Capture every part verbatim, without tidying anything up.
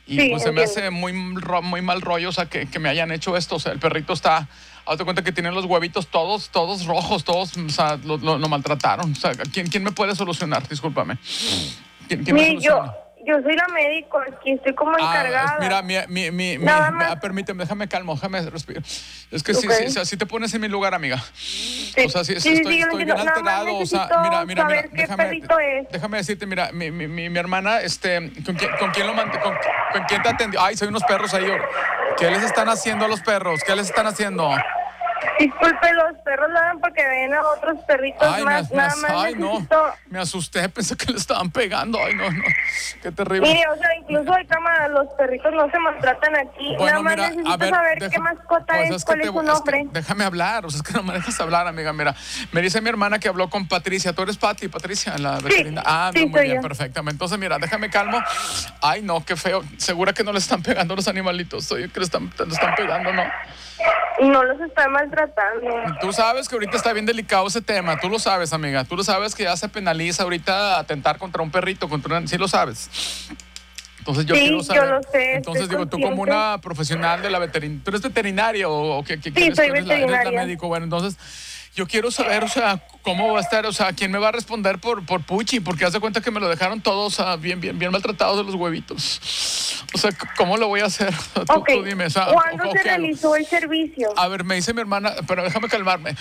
Y Sí, pues se me entiendo. hace muy, ro- muy mal rollo, o sea, que, que me hayan hecho esto. O sea, el perrito está, hazte cuenta que tiene los huevitos todos, todos rojos, todos, o sea, lo, lo- lo maltrataron. O sea, ¿quién, quién me puede solucionar? Discúlpame. ¿Quién, quién me Mire, yo, soluciona? yo soy la médico, aquí estoy como Ah, encargada. mira, mi, mi, mi, mi- Nada mi- más. ah, permíteme, déjame calmo, déjame respirar. Es que sí, Ok. sí, o sea, sí te pones en mi lugar, amiga. Sí, O sea, sí, sí, sí, estoy, sí, yo lo estoy entiendo. bien Nada más alterado. O sea, necesito mira, mira, mira, saber qué déjame, perrito es. déjame decirte, mira, mi, mi, mi, mi hermana, este, ¿con quién, con quién lo mand- con, con quién te atendió? Ay, soy unos perros ahí. ¿Qué les están haciendo a los perros? ¿Qué les están haciendo? Disculpe, los perros ladran porque ven a otros perritos Ay, me, más. me, Nada más ay, no, necesito... me asusté, pensé que le estaban pegando. Ay, no, no, qué terrible. Mire, o sea, incluso hay cámaras, los perritos no se maltratan aquí. Nada Bueno, más mira, necesito a ver, saber deja- qué mascota pues es, que cuál te es su voy- es que nombre. déjame hablar, o sea, es que no me dejas hablar, amiga. Mira, me dice mi hermana que habló con Patricia. ¿Tú eres Pati, Patricia, la veterinaria? Ah, sí, no, muy soy bien, yo. perfectamente. Entonces, mira, déjame calmo. Ay, no, qué feo. Segura que no le están pegando los animalitos. Oye, que le están, le están pegando, ¿no? No los está maltratando. Tú sabes que ahorita está bien delicado ese tema. Tú lo sabes, amiga. Tú lo sabes que ya se penaliza ahorita atentar contra un perrito, contra una... Sí lo sabes. Entonces yo Sí, quiero yo saber. lo sé, Entonces estoy digo, tú como consciente. una profesional de la veterinaria, ¿tú eres veterinaria o, o qué, qué- qué Sí, eres? soy ¿Tú eres la- eres la veterinaria. médico? Bueno, entonces yo quiero saber, o sea, cómo va a estar, o sea, quién me va a responder por, por Puchi, porque haz de cuenta que me lo dejaron todos, o sea, bien, bien, bien maltratados de los huevitos. O sea, ¿cómo lo voy a hacer? Tú, Ok, tú dime, o sea, ¿cuándo ¿o- o se qué hago? realizó el servicio? A ver, me dice mi hermana, pero déjame calmarme.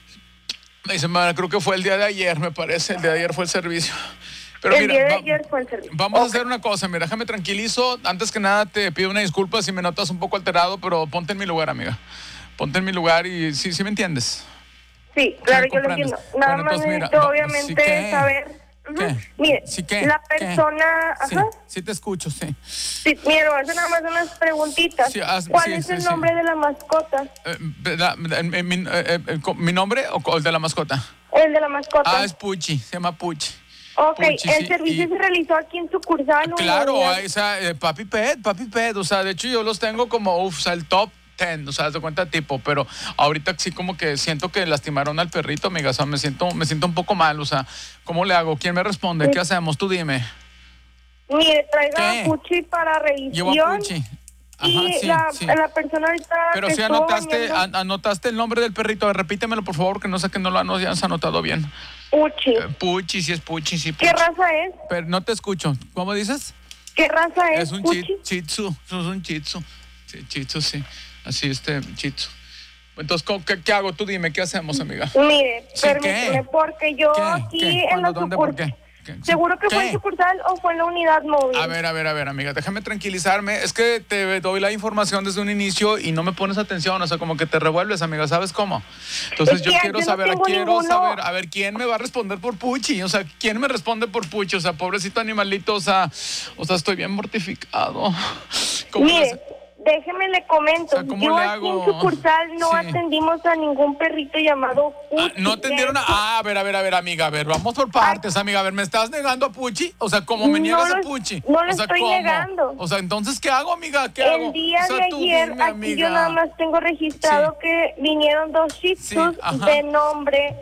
Me dice, hermana, creo que fue el día de ayer, me parece, el día de ayer fue el servicio. Pero El mira, día de va- ayer fue el servicio. vamos a Ok. hacer una cosa, mira, déjame tranquilizo. Antes que nada te pido una disculpa si me notas un poco alterado, pero ponte en mi lugar, amiga. Ponte en mi lugar y sí, sí me entiendes. Sí, claro, me yo lo comprendes. entiendo. Nada Bueno, más entonces, mira, necesito, va- obviamente, ¿sí qué? saber... Ujú. ¿Qué? Mire, ¿Sí qué? la ¿Qué? persona... Sí, Ajá. sí te escucho, sí. Sí, mire, voy a hacer nada más unas preguntitas. Sí, haz- ¿Cuál sí, es sí, el sí. nombre de la mascota? Eh, la- eh, mi, eh, eh, ¿mi nombre o o el de la mascota? El de la mascota. Ah, es Puchi, se llama Puchi. Ok, Puchi, ¿el sí, servicio y- se realizó aquí en sucursal? o en la Claro, unidad? a esa, eh, Papi Pet, Papi Pet, o sea, de hecho yo los tengo como, uf, o sea, el top ten, o sea, haz de cuenta tipo, pero ahorita sí como que siento que lastimaron al perrito, amiga, o sea, me siento, me siento un poco mal, o sea, ¿cómo le hago? ¿Quién me responde? ¿Qué hacemos? Tú dime. Mire, traiga ¿Qué? a Puchi para revisión. Llevo a Puchi. Ajá, y sí, la, sí. la persona ahorita Pero que si estuvo anotaste, bañando- an- anotaste el nombre del perrito, a ver, repítemelo por favor, que no sé que no lo han- hayas anotado bien. Puchi. Eh, Puchi, sí es Puchi, sí, Puchi. ¿Qué raza es? Pero no te escucho. ¿Cómo dices? ¿Qué raza es, Es un Puchi? chi- Shih Tzu, es un Shih Tzu. Sí, Shih Tzu, sí. Así, este, Shih Tzu. Entonces, ¿cómo- ¿qué, qué hago? Tú dime, ¿qué hacemos, amiga? Mire, Sí, permíteme, ¿qué? porque yo ¿Qué? aquí ¿Qué? en ¿Cuándo? la ¿Dónde? ¿Por sucursal... qué? ¿Qué? ¿Seguro que fue en ¿Qué? sucursal o fue en la unidad móvil? A ver, a ver, a ver, amiga, déjame tranquilizarme. Es que te doy la información desde un inicio y no me pones atención, o sea, como que te revuelves, amiga, ¿sabes cómo? Entonces Es yo que quiero yo no saber, tengo quiero ninguno. saber, a ver, ¿quién me va a responder por Puchi? O sea, ¿quién me responde por Puchi? O sea, pobrecito animalito, o sea, o sea, estoy bien mortificado. ¿Cómo le Mire, hace? déjeme le comento. O sea, ¿cómo yo le aquí hago? en sucursal no Sí. atendimos a ningún perrito llamado Puchi. Ah, no atendieron a... De hecho, Ah, a ver, a ver, a ver, amiga, a ver, vamos por partes, amiga. A ver, ¿me estás negando a Puchi? O sea, ¿cómo me No niegas lo- a Puchi? no lo o sea, estoy ¿cómo? negando. O sea, entonces, ¿qué hago, amiga? ¿Qué hago? El día O sea, de tú ayer, dime, aquí amiga. yo nada más tengo registrado Sí. que vinieron dos Shih Sí, Tzus ajá. de nombre,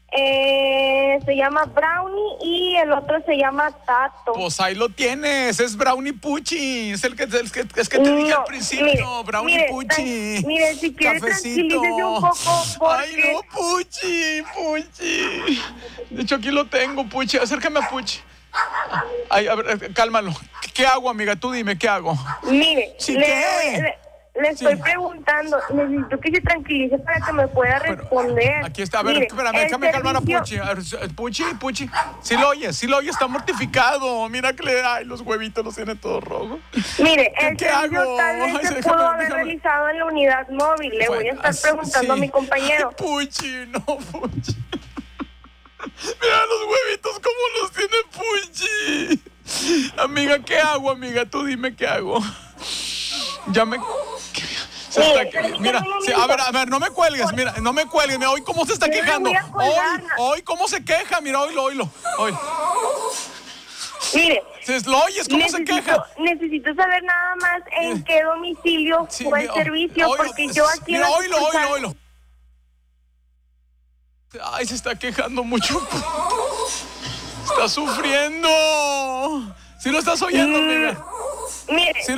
eh, se llama Brownie y el otro se llama Tato. Pues ahí lo tienes, es Brownie Puchi. Es el que, es que, es que te dije No, al principio, mire, Brownie mire, Puchi. tran- mire, si quiere, Cafecito. tranquilícese un poco, Ay, porque- no, Puchi, Puchi. De hecho, aquí lo tengo, Puchi. Acércame a Puchi. Ay, a ver, eh, cálmalo. ¿Qué hago, amiga? Tú dime, ¿qué hago? Mire, ¿Sí le, qué? le- le estoy Sí. preguntando, necesito que se tranquilice para que me pueda Pero, responder. Aquí está, a ver, Mire, espérame, el déjame calmar a servicio- Puchi. A ver, eh, Puchi, Puchi. Sí lo oyes, sí lo oyes, está mortificado. Mira que le ay, los huevitos los tiene todos rojos. Mire, ¿Qué- el qué servicio hago? tal vez Ay, se déjame, pudo haber déjame. realizado en la unidad móvil. Le voy a Bueno, estar así- preguntando a sí. mi compañero. Puchi, no, Puchi. Mira los huevitos, cómo los tiene Puchi. Amiga, ¿qué hago, amiga? Tú dime qué hago. Ya me... Se Mire, está- permítame mira, un sí, momento. a ver, a ver, no me cuelgues, mira, no me cuelgues, mira, hoy cómo se está Yo le quejando. voy a Hoy, colgar. hoy cómo se queja, mira, oílo, oílo, hoy. Mire, ¿Se lo oyes cómo se necesito, queja? necesito saber nada más en qué domicilio Sí, fue el mira, servicio, oílo, porque yo aquí en mira, la oílo, oílo, sucursal- oílo. Ay, se está quejando mucho. Está sufriendo. ¿Sí lo estás oyendo, amiga? Mire, Sí